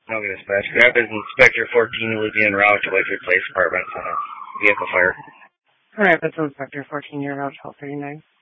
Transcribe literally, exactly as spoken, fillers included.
Okay, dispatch. Rapids Inspector fourteen will be en route to Whitefield Place Apartments on a vehicle fire. Rapids Inspector fourteen, you're route twelve thirty-nine.